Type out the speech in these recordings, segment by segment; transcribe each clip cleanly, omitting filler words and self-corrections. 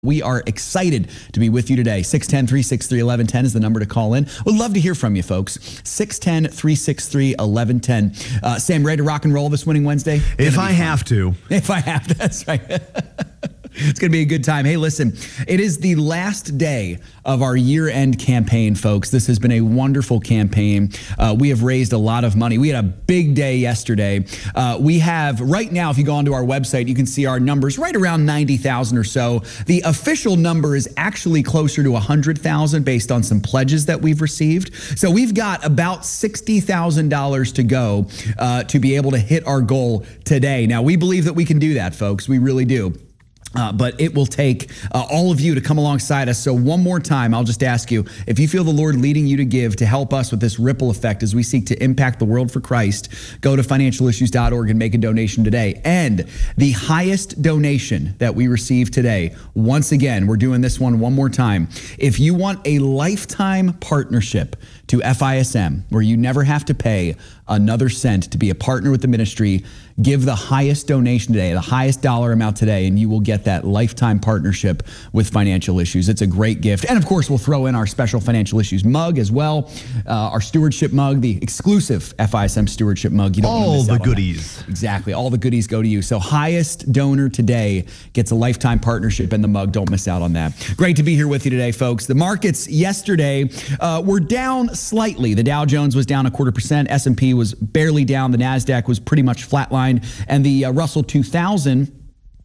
We are excited to be with you today. 610-363-1110 is the number to call in. We'd love to hear from you, folks. 610-363-1110. Sam, ready to rock and roll this winning Wednesday? If I have to. If I have to, that's right. It's going to be a good time. Hey, listen, it is the last day of our year-end campaign, folks. This has been a wonderful campaign. We have raised a lot of money. We had a big day yesterday. We have, right now, if you go onto our website, you can see our numbers right around 90,000 or so. The official number is actually closer to 100,000 based on some pledges that we've received. So we've got about $60,000 to go to be able to hit our goal today. Now, we believe that we can do that, folks. We really do. But it will take all of you to come alongside us. So one more time, I'll just ask you, if you feel the Lord leading you to give to help us with this ripple effect as we seek to impact the world for Christ, go to financialissues.org and make a donation today. And the highest donation that we receive today, once again, we're doing this one more time. If you want a lifetime partnership to FISM, where you never have to pay another cent to be a partner with the ministry, give the highest donation today, the highest dollar amount today, and you will get that lifetime partnership with Financial Issues. It's a great gift. And of course, we'll throw in our special Financial Issues mug as well, our stewardship mug, the exclusive FISM stewardship mug. You don't want to miss out on that. All the goodies. Exactly. All the goodies go to you. So highest donor today gets a lifetime partnership and the mug. Don't miss out on that. Great to be here with you today, folks. The markets yesterday were down slightly. The Dow Jones was down 0.25%. S&P was barely down. The NASDAQ was pretty much flatlined. And the Russell 2000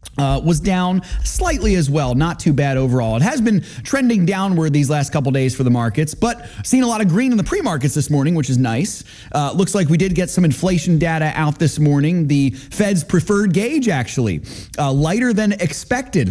was down slightly as well. Not too bad overall. It has been trending downward these last couple days for the markets, but seen a lot of green in the pre-markets this morning, which is nice. Looks like we did get some inflation data out this morning. The Fed's preferred gauge, actually, lighter than expected.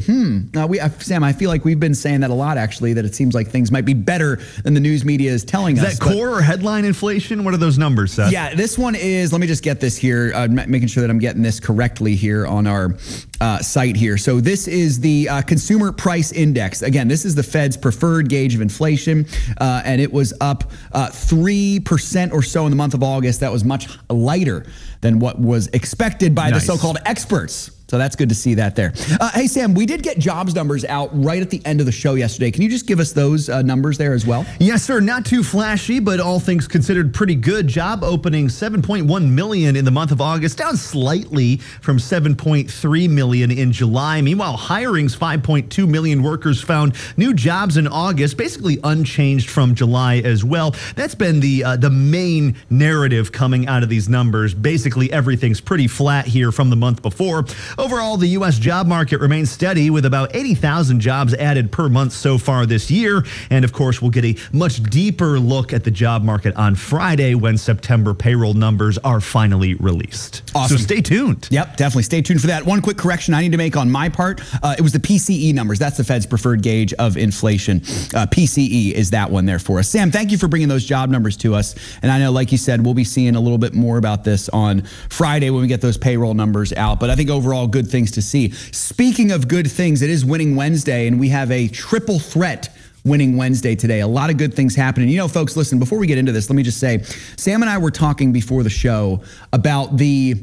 Sam, I feel like we've been saying that a lot, actually, that it seems like things might be better than the news media is telling us. Is that core or headline inflation? What are those numbers, Seth? Yeah, this one is, let me just get this here, making sure that I'm getting this correctly here on our site here. So this is the Consumer Price Index. Again, this is the Fed's preferred gauge of inflation, and it was up 3% or so in the month of August. That was much lighter than what was expected by the so-called experts. So that's good to see that there. Hey, Sam, we did get jobs numbers out right at the end of the show yesterday. Can you just give us those numbers there as well? Yes, sir. Not too flashy, but all things considered pretty good. Job opening 7.1 million in the month of August, down slightly from 7.3 million in July. Meanwhile, hirings, 5.2 million workers found new jobs in August, basically unchanged from July as well. That's been the main narrative coming out of these numbers. Basically, everything's pretty flat here from the month before. Overall, the U.S. job market remains steady with about 80,000 jobs added per month so far this year. And of course, we'll get a much deeper look at the job market on Friday when September payroll numbers are finally released. Awesome. So stay tuned. Yep, definitely stay tuned for that. One quick correction I need to make on my part. It was the PCE numbers. That's the Fed's preferred gauge of inflation. PCE is that one there for us. Sam, thank you for bringing those job numbers to us. And I know, like you said, we'll be seeing a little bit more about this on Friday when we get those payroll numbers out. But I think overall, good things to see. Speaking of good things, it is Winning Wednesday, and we have a triple threat Winning Wednesday today. A lot of good things happening. You know, folks, listen, before we get into this, let me just say, Sam and I were talking before the show about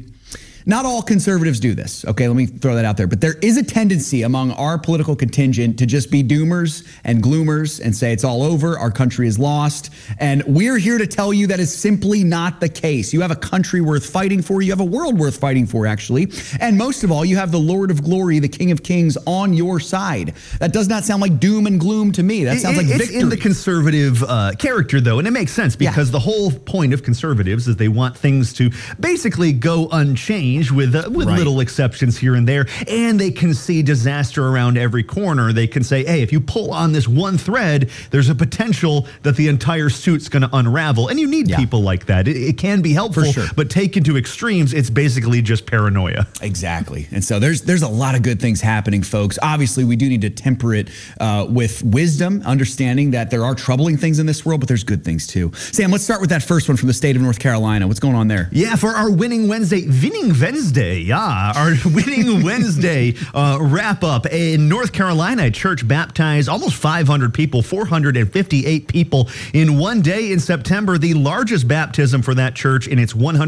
not all conservatives do this. Okay, let me throw that out there. But there is a tendency among our political contingent to just be doomers and gloomers and say it's all over, our country is lost. And we're here to tell you that is simply not the case. You have a country worth fighting for. You have a world worth fighting for, actually. And most of all, you have the Lord of Glory, the King of Kings on your side. That does not sound like doom and gloom to me. That sounds like victory. It's in the conservative character, though, and it makes sense because the whole point of conservatives is they want things to basically go unchanged with little exceptions here and there, and they can see disaster around every corner. They can say, hey, if you pull on this one thread, there's a potential that the entire suit's going to unravel, and you need people like that. It can be helpful, but taken to extremes, it's basically just paranoia. Exactly, and so there's a lot of good things happening, folks. Obviously, we do need to temper it with wisdom, understanding that there are troubling things in this world, but there's good things too. Sam, let's start with that first one from the state of North Carolina. What's going on there? Yeah, for our Winning Wednesday, Winning Wednesday, yeah, our Winning Wednesday wrap up. In North Carolina, a church baptized almost 500 people, 458 people in one day in September, the largest baptism for that church in its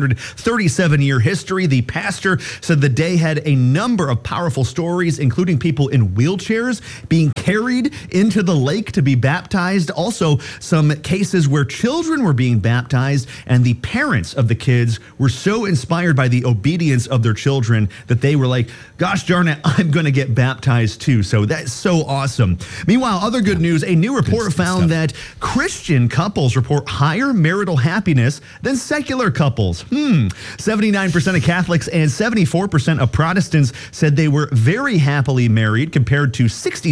137-year history. The pastor said the day had a number of powerful stories, including people in wheelchairs being carried into the lake to be baptized. Also, some cases where children were being baptized, and the parents of the kids were so inspired by the obedience of their children that they were like, gosh darn it, I'm going to get baptized too. So that's so awesome. Meanwhile, other good news, a new report found that Christian couples report higher marital happiness than secular couples. 79% of Catholics and 74% of Protestants said they were very happily married, compared to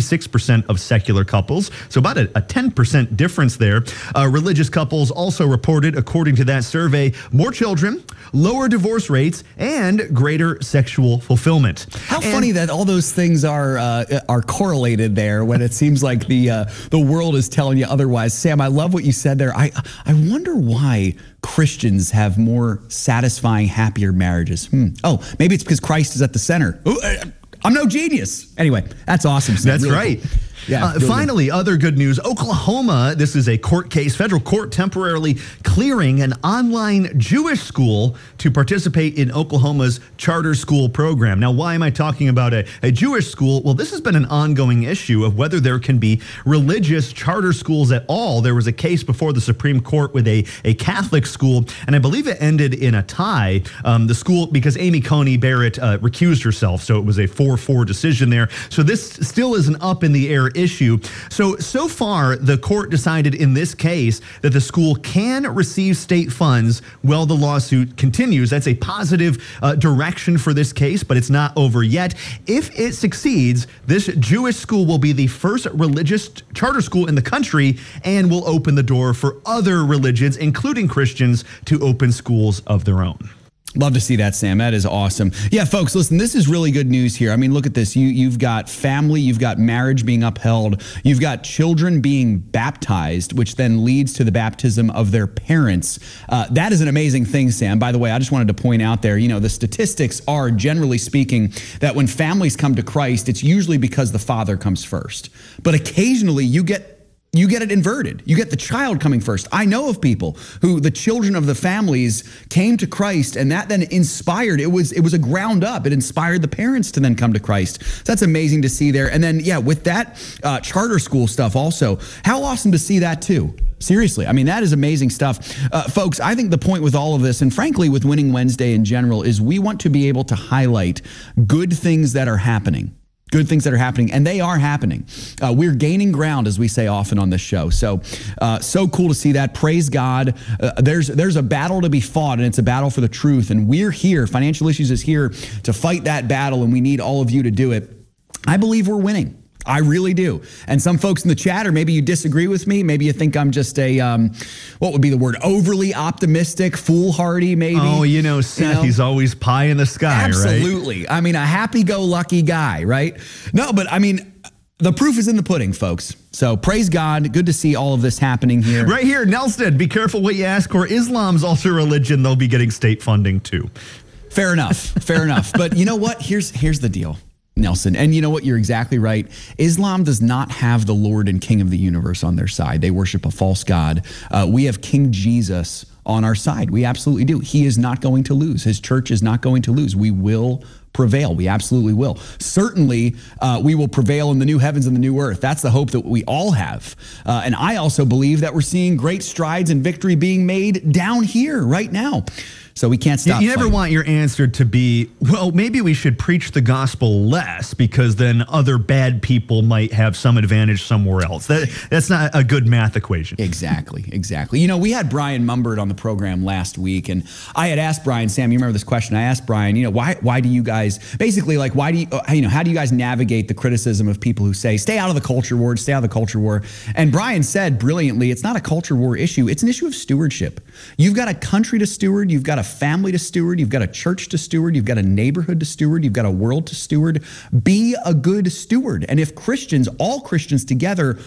66% of secular couples. So about a 10% difference there. Religious couples also reported, according to that survey, more children, lower divorce rates, and greater sexual fulfillment. How funny that all those things are correlated there when it seems like the world is telling you otherwise. Sam, I love what you said there. I wonder why Christians have more satisfying, happier marriages. Oh, maybe it's because Christ is at the center. Ooh, I'm no genius. Anyway, that's awesome. Sam. That's really right. Cool. Yeah, finally, other good news. Oklahoma, this is a court case. Federal court temporarily clearing an online Jewish school to participate in Oklahoma's charter school program. Now, why am I talking about a Jewish school? Well, this has been an ongoing issue of whether there can be religious charter schools at all. There was a case before the Supreme Court with a Catholic school, and I believe it ended in a tie. The school, because Amy Coney Barrett recused herself, so it was a 4-4 decision there. So this still is an up in the air issue. So far, the court decided in this case that the school can receive state funds while the lawsuit continues. That's a positive direction for this case, but it's not over yet. If it succeeds, this Jewish school will be the first religious charter school in the country and will open the door for other religions, including Christians, to open schools of their own. Love to see that, Sam. That is awesome. Yeah, folks, listen, this is really good news here. I mean, look at this. You've got family, you've got marriage being upheld, you've got children being baptized, which then leads to the baptism of their parents. That is an amazing thing, Sam. By the way, I just wanted to point out there, the statistics are, generally speaking, that when families come to Christ, it's usually because the father comes first. But occasionally you get it inverted. You get the child coming first. I know of people who the children of the families came to Christ, and that then inspired. It was a ground up. It inspired the parents to then come to Christ. So that's amazing to see there. And then, with that charter school stuff also, how awesome to see that too. Seriously, I mean, that is amazing stuff. Folks, I think the point with all of this, and frankly with Winning Wednesday in general, is we want to be able to highlight good things that are happening. Good things that are happening, and they are happening. We're gaining ground, as we say often on this show. So cool to see that. Praise God. There's a battle to be fought, and it's a battle for the truth. And we're here. Financial Issues is here to fight that battle, and we need all of you to do it. I believe we're winning. I really do. And some folks in the chat, or maybe you disagree with me. Maybe you think I'm just what would be the word? Overly optimistic, foolhardy, maybe. Oh, Seth, he's always pie in the sky, Absolutely. Right? I mean, a happy-go-lucky guy, right? No, but I mean, the proof is in the pudding, folks. So praise God. Good to see all of this happening here. Right here, Nelson, be careful what you ask for. Islam's also a religion. They'll be getting state funding too. Fair enough. Fair enough. But you know what? Here's the deal, Nelson. And you know what? You're exactly right. Islam does not have the Lord and King of the universe on their side. They worship a false God. We have King Jesus on our side. We absolutely do. He is not going to lose. His church is not going to lose. We will prevail. We absolutely will. Certainly, we will prevail in the new heavens and the new earth. That's the hope that we all have. And I also believe that we're seeing great strides and victory being made down here right now. So we can't stop. You never want your answer to be, well, maybe we should preach the gospel less because then other bad people might have some advantage somewhere else. That's not a good math equation. Exactly. We had Brian Mumbert on the program last week, and I had asked Brian, Sam, you remember this question? I asked Brian, why do you guys, basically like, how do you guys navigate the criticism of people who say, stay out of the culture war, stay out of the culture war? And Brian said brilliantly, it's not a culture war issue. It's an issue of stewardship. You've got a country to steward. You've got a family to steward. You've got a church to steward. You've got a neighborhood to steward. You've got a world to steward. Be a good steward. And if Christians, all Christians together,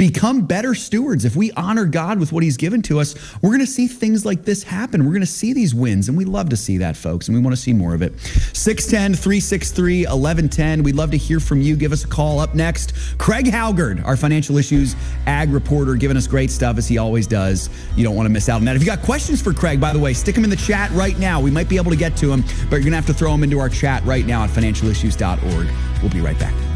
become better stewards. If we honor God with what he's given to us, we're going to see things like this happen. We're going to see these wins, and we love to see that, folks, and we want to see more of it. 610-363-1110. We'd love to hear from you. Give us a call. Up next, Craig Halgard, our financial issues ag reporter, giving us great stuff as he always does. You don't want to miss out on that. If you got questions for Craig, by the way, stick them in the chat right now. We might be able to get to them, but you're going to have to throw them into our chat right now at financialissues.org. We'll be right back.